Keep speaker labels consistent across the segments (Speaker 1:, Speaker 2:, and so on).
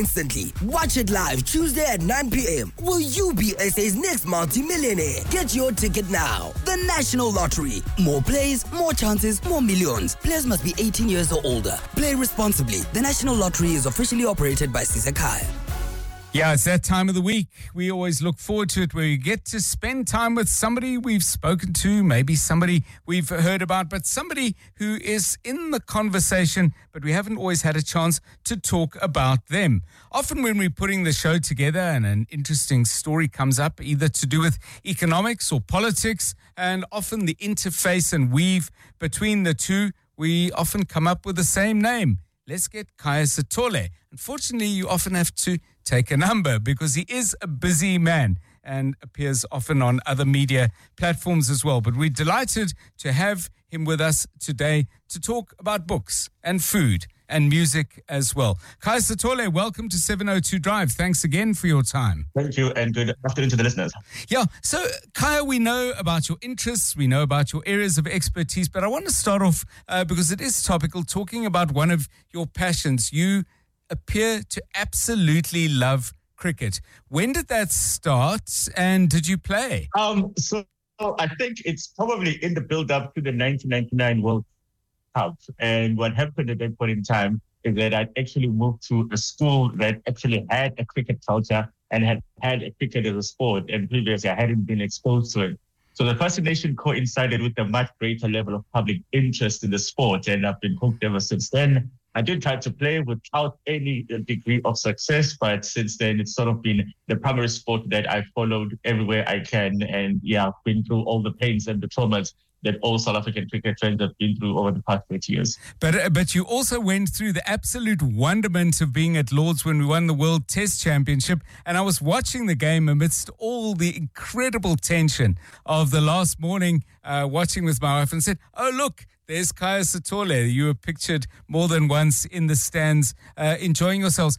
Speaker 1: instantly. Watch it live Tuesday at 9 p.m. Will you be SA's next multi-millionaire? Get your ticket now. The National Lottery. More plays, more chances, more millions. Players must be 18 years or older. Play responsibly. The National Lottery is officially operated by Sisakhaya.
Speaker 2: Yeah, it's that time of the week. We always look forward to it where we get to spend time with somebody we've spoken to, maybe somebody we've heard about, but somebody who is in the conversation, but we haven't always had a chance to talk about them. Often when we're putting the show together and an interesting story comes up, either to do with economics or politics, and often the interface and weave between the two, we often come up with the same name. Let's get Khaya Sithole. Unfortunately, you often have to take a number because he is a busy man and appears often on other media platforms as well. But we're delighted to have him with us today to talk about books and food and music as well. Khaya Sithole, welcome to 702 Drive. Thanks again for your time.
Speaker 3: Thank you, and good afternoon to the listeners.
Speaker 2: Yeah, so Khaya, we know about your interests, we know about your areas of expertise, but I want to start off, because it is topical, talking about one of your passions. You appear to absolutely love cricket. When did that start, and did you play?
Speaker 3: So I think it's probably in the build-up to the 1999 World Cup. And what happened at that point in time is that I actually moved to a school that actually had a cricket culture and had a cricket as a sport. And previously, I hadn't been exposed to it. So the fascination coincided with a much greater level of public interest in the sport. And I've been hooked ever since then. I did try to play without any degree of success, but since then it's sort of been the primary sport that I followed everywhere I can. And yeah, I've been through all the pains and the traumas that all South African cricket fans have been through over the past 30 years.
Speaker 2: But you also went through the absolute wonderment of being at Lords when we won the World Test Championship. And I was watching the game amidst all the incredible tension of the last morning, watching with my wife, and said, oh, look, there's Khaya Sithole. You were pictured more than once in the stands, enjoying yourself.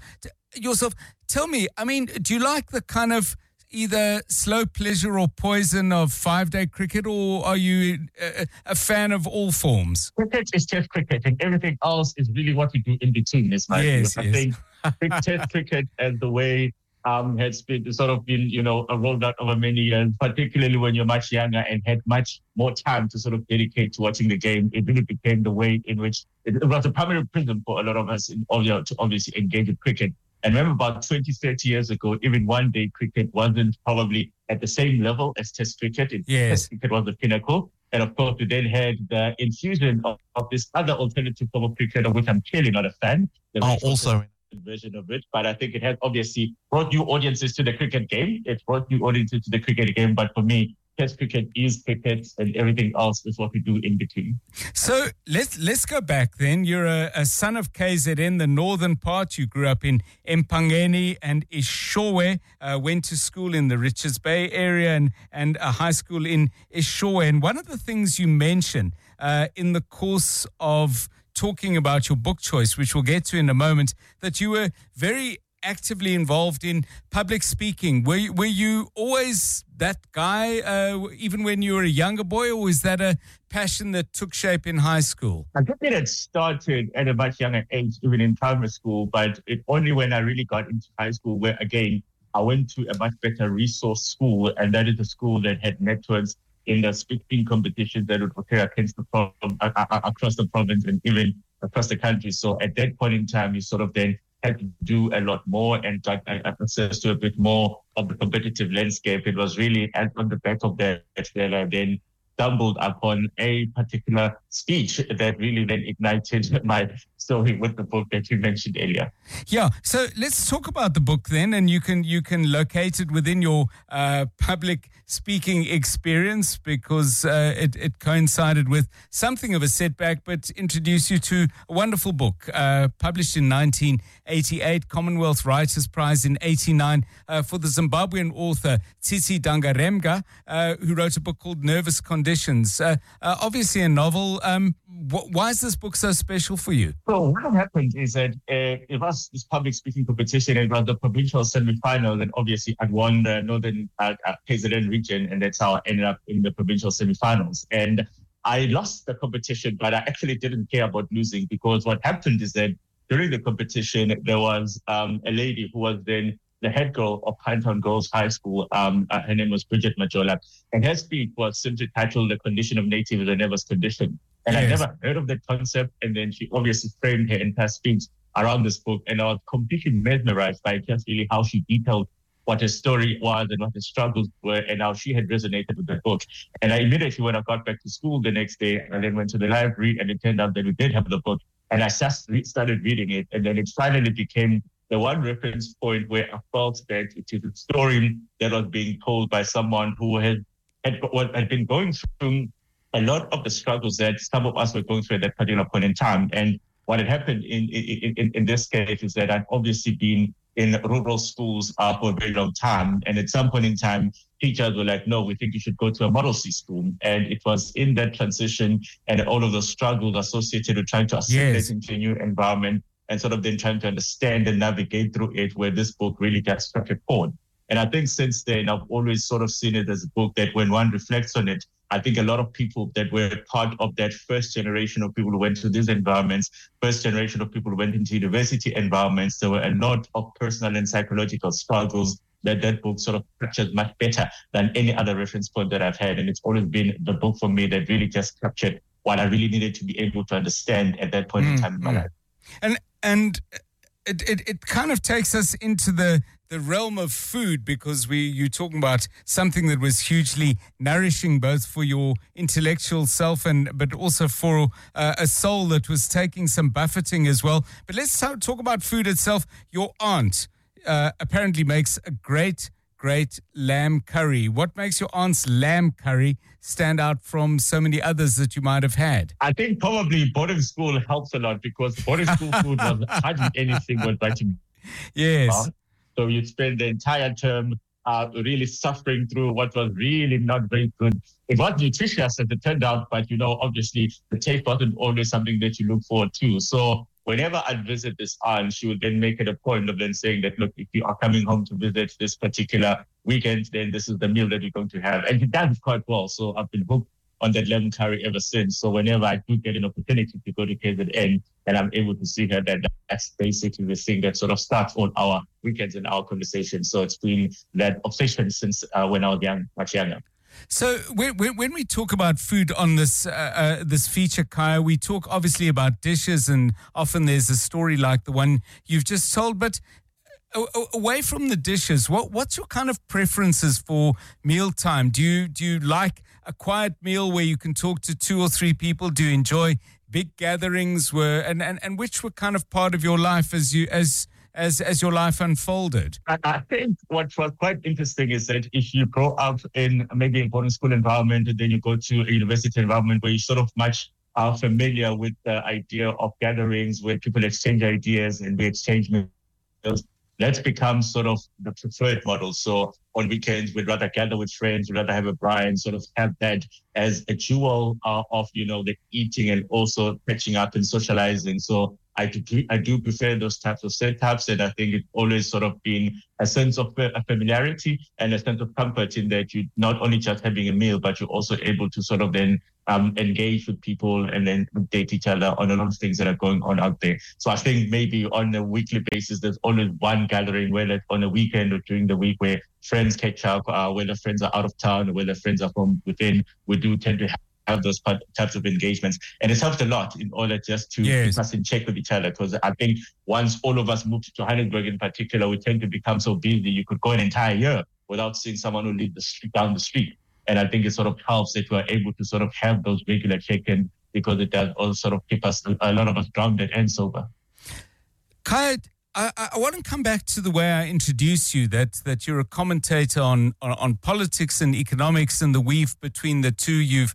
Speaker 2: Tell me, I mean, do you like the kind of either slow pleasure or poison of 5-day cricket, or are you a fan of all forms?
Speaker 3: Cricket is Test cricket, and everything else is really what we do in between.
Speaker 2: Yes.
Speaker 3: I think Test cricket and the way has been rolled out over many years, particularly when you're much younger and had much more time to sort of dedicate to watching the game. It really became the way in which it was a primary prism for a lot of us to obviously engage in cricket. And remember, about 20, 30 years ago, even one-day cricket wasn't probably at the same level as Test cricket. Test cricket was the pinnacle. And of course, we then had the infusion of this other alternative form of cricket, of which I'm clearly not a fan.
Speaker 4: Also
Speaker 3: version of it, but I think it has obviously brought new audiences to the cricket game. It's brought new audiences to the cricket game, but for me, Test cricket is cricket, and everything else is what we do in between.
Speaker 2: So let's go back then. You're a son of KZN, the northern part. You grew up in Empangeni and Eshowe, went to school in the Richards Bay area and a high school in Eshowe. And one of the things you mentioned in the course of talking about your book choice, which we'll get to in a moment, that you were very actively involved in public speaking. Were you always that guy, even when you were a younger boy, or was that a passion that took shape in high school?
Speaker 3: I think it had started at a much younger age, even in primary school, but it only when I really got into high school, where again, I went to a much better resource school, and that is a school that had networks in the speaking competitions that would occur across the province and even across the country. So at that point in time, you sort of then had to do a lot more and got access to a bit more of the competitive landscape. It was really on the back of that I then stumbled upon a particular speech that really then ignited my story with the book that you mentioned earlier.
Speaker 2: Yeah, so let's talk about the book then, and you can locate it within your public speaking experience, because it coincided with something of a setback, but introduced you to a wonderful book published in 1988, Commonwealth Writers' Prize in 89 for the Zimbabwean author Tsitsi Dangarembga, who wrote a book called Nervous Conditions. Obviously a novel. Why is this book so special for you?
Speaker 3: So what happened is that it was this public speaking competition. It was the provincial semi-final, and obviously I won the Northern KZN region, and that's how I ended up in the provincial semi-finals. And I lost the competition, but I actually didn't care about losing, because what happened is that during the competition, there was a lady who was then the head girl of Pinetown Girls High School. Her name was Bridget Majola. And her speech was simply titled The Condition of Native is a Never's Condition. And I'd never heard of that concept. And then she obviously framed her entire speech around this book. And I was completely mesmerized by just really how she detailed what her story was and what her struggles were and how she had resonated with the book. And I immediately, when I got back to school the next day, I then went to the library, and it turned out that we did have the book. And I just started reading it. And then it finally became the one reference point where I felt that it is a story that was being told by someone who had been going through a lot of the struggles that some of us were going through at that particular point in time. And what had happened in this case is that I'd obviously been in rural schools for a very long time. And at some point in time, teachers were like, no, we think you should go to a Model C school. And it was in that transition and all of the struggles associated with trying to assimilate into a new environment and sort of then trying to understand and navigate through it, where this book really got struck a chord. And I think since then, I've always sort of seen it as a book that when one reflects on it, I think a lot of people that were part of that first generation of people who went to these environments, first generation of people who went into university environments, there were a lot of personal and psychological struggles that book sort of captures much better than any other reference point that I've had. And it's always been the book for me that really just captured what I really needed to be able to understand at that point in time in my life.
Speaker 2: And it kind of takes us into the realm of food, because you're talking about something that was hugely nourishing both for your intellectual self but also for a soul that was taking some buffeting as well. But let's talk about food itself. Your aunt apparently makes a great lamb curry. What makes your aunt's lamb curry stand out from so many others that you might have had?
Speaker 3: I think probably boarding school helps a lot, because boarding school food was hardly anything but vitamin.
Speaker 2: Yes.
Speaker 3: So you'd spend the entire term really suffering through what was really not very good. It was nutritious as it turned out, but, obviously the taste wasn't always something that you look forward to. So whenever I'd visit this aunt, she would then make it a point of then saying that, look, if you are coming home to visit this particular weekend, then this is the meal that you're going to have. And she does quite well. So I've been hooked on that lemon curry ever since. So whenever I do get an opportunity to go to KZN and I'm able to see her, that's basically the thing that sort of starts all our weekends and our conversations. So it's been that obsession since when I was much younger.
Speaker 2: So when we talk about food on this feature, Kaya, we talk obviously about dishes, and often there's a story like the one you've just told. But away from the dishes, what's your kind of preferences for mealtime? Do you like a quiet meal where you can talk to 2 or 3 people? Do you enjoy big gatherings? And which were kind of part of your life as your life unfolded?
Speaker 3: I think what was quite interesting is that if you grow up in maybe a boarding school environment and then you go to a university environment where you're sort of much familiar with the idea of gatherings where people exchange ideas and we exchange meals, that's become sort of the preferred model. So on weekends, we'd rather gather with friends, we'd rather have a braai and sort of have that as a jewel of, the eating and also catching up and socializing. So I do prefer those types of setups, and I think it's always sort of been a sense of familiarity and a sense of comfort in that you're not only just having a meal, but you're also able to sort of then engage with people and then date each other on a lot of things that are going on out there. So I think maybe on a weekly basis, there's always one gathering, whether on a weekend or during the week, where friends catch up, whether friends are out of town or whether friends are from within. We do tend to have those types of engagements. And it's helped a lot in order just to keep us in check with each other. Because I think once all of us moved to Johannesburg in particular, we tend to become so busy. You could go an entire year without seeing someone who lives down the street. And I think it sort of helps that we're able to sort of have those regular check-ins, because it does also sort of keep us, a lot of us, grounded and sober.
Speaker 2: Kaya, I want to come back to the way I introduced you, that you're a commentator on politics and economics and the weave between the two. You've,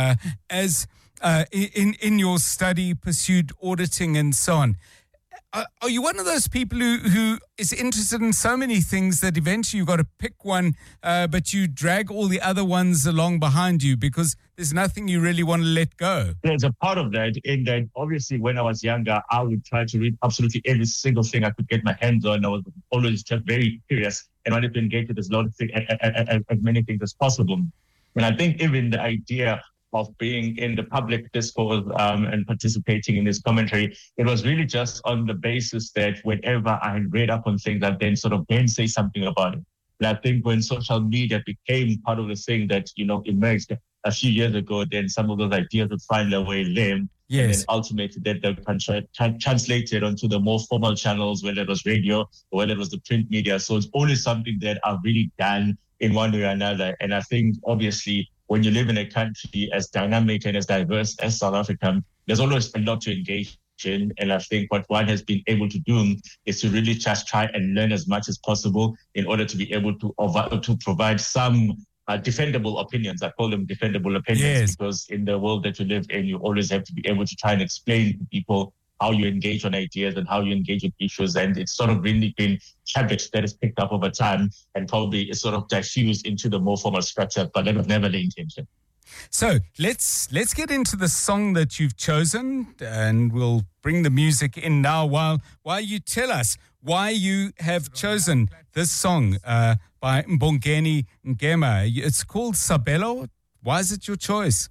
Speaker 2: in your study, pursued auditing and so on. Are you one of those people who is interested in so many things that eventually you've got to pick one, but you drag all the other ones along behind you because there's nothing you really want to let go?
Speaker 3: There's a part of that in that obviously when I was younger, I would try to read absolutely every single thing I could get my hands on. I was always just very curious and wanted to engage with as many things as possible. And I think even the idea of being in the public discourse and participating in this commentary, it was really just on the basis that whenever I read up on things, I then say something about it. And I think when social media became part of the thing that, emerged a few years ago, then some of those ideas would find their way lame.
Speaker 2: Yes.
Speaker 3: And then ultimately they're translated onto the more formal channels, whether it was radio or whether it was the print media. So it's always something that I've really done in one way or another. And I think, obviously, when you live in a country as dynamic and as diverse as South Africa, there's always a lot to engage in. And I think what one has been able to do is to really just try and learn as much as possible in order to be able to provide some defendable opinions. I call them defendable opinions because in the world that you live in, you always have to be able to try and explain to people how you engage on ideas and how you engage with issues. And it's sort of really been habit that is picked up over time and probably is sort of diffused into the more formal structure, but that was never the intention.
Speaker 2: So let's get into the song that you've chosen, and we'll bring the music in now while you tell us why you have chosen this song by Mbongeni Ngema. It's called Sabelo. Why is it your choice?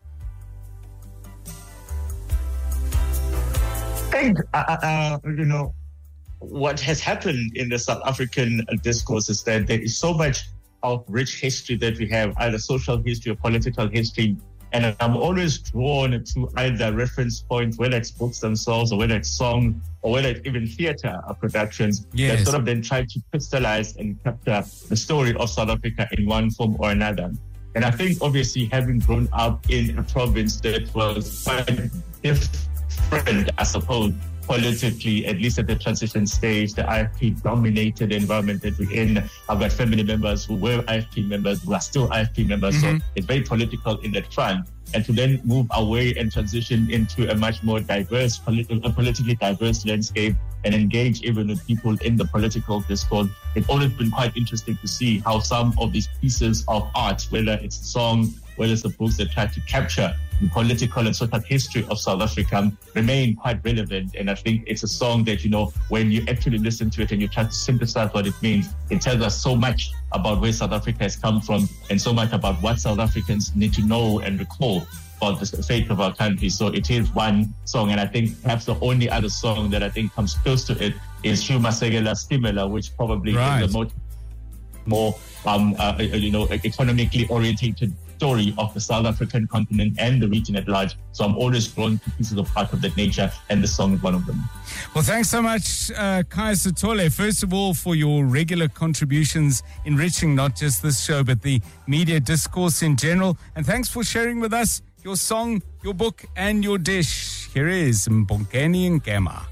Speaker 3: I think, what has happened in the South African discourse is that there is so much of rich history that we have, either social history or political history. And I'm always drawn to either reference points, whether it's books themselves or whether it's song or whether it's even theater productions that sort of then try to crystallize and capture the story of South Africa in one form or another. And I think, obviously, having grown up in a province that was quite different, I suppose, politically, at least at the transition stage, the IFP-dominated environment that we're in. I've got family members who were IFP members, who are still IFP members, so it's very political in that front. And to then move away and transition into a much more diverse, politically diverse landscape and engage even with people in the political discourse, it's always been quite interesting to see how some of these pieces of art, whether it's a song, whether it's the books that try to capture the political and social history of South Africa, remain quite relevant. And I think it's a song that, when you actually listen to it and you try to synthesize what it means, it tells us so much about where South Africa has come from and so much about what South Africans need to know and recall about the fate of our country. So it is one song. And I think perhaps the only other song that I think comes close to it is Hugh Masekela's Stimela, which probably is the more economically orientated story of the South African continent and the region at large. So I'm always drawn to pieces of art of that nature, and this song is one of them.
Speaker 2: Well, thanks so much, Kai Sithole, first of all, for your regular contributions, enriching not just this show, but the media discourse in general. And thanks for sharing with us your song, your book, and your dish. Here is Mbongeni Ngema.